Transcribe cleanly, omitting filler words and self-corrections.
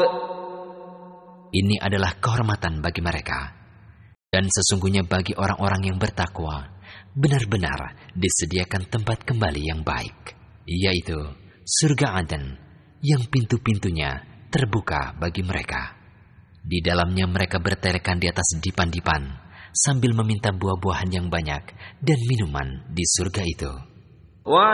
Ini adalah kehormatan bagi mereka. Dan sesungguhnya bagi orang-orang yang bertakwa, benar-benar disediakan tempat kembali yang baik, yaitu surga Aden, yang pintu-pintunya terbuka bagi mereka. Di dalamnya mereka bertelekan di atas dipan-dipan, sambil meminta buah-buahan yang banyak dan minuman di surga itu.